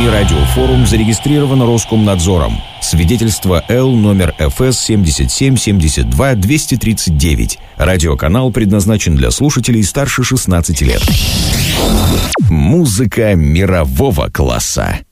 Всемирный радиофорум зарегистрирован Роскомнадзором. Свидетельство Л номер ФС 77-72-239. Радиоканал предназначен для слушателей старше 16 лет. Музыка мирового класса.